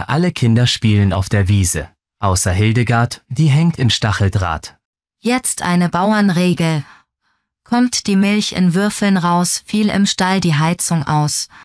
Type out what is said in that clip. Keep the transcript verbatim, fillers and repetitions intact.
Alle Kinder spielen auf der Wiese. Außer Hildegard, die hängt im Stacheldraht. Jetzt eine Bauernregel. Kommt die Milch in Würfeln raus, fiel im Stall die Heizung aus.